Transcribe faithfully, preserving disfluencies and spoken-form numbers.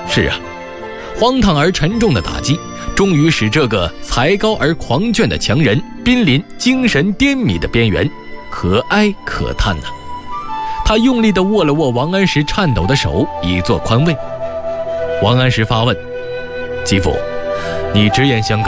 是啊，荒唐而沉重的打击，终于使这个才高而狂狷的强人濒临精神颠迷的边缘，可哀可叹呐、啊。他用力地握了握王安石颤抖的手，以作宽慰。王安石发问：继父，你直言相告，